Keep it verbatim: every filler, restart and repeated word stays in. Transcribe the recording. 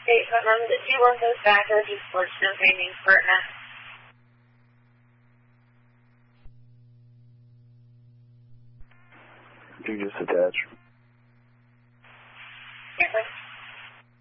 Okay, um, if you want those back, or just let us know pending for now. You just attach. Yeah,